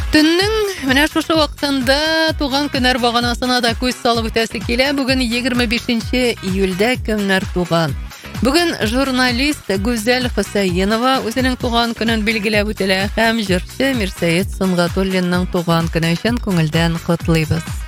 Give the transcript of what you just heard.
Түннің менә шушы вакытында туган көннәр баганасына да күз салып үтәсе килә. Бүген 25 июльдә кемнәр туган? Бүген журналист Гүзәл Хөсәенова үзенең туган көнен билгеләп үтәлә һәм җырчы Мирсәет Сөнгатуллинның туган көне өчен күңелдән котлыйбыз.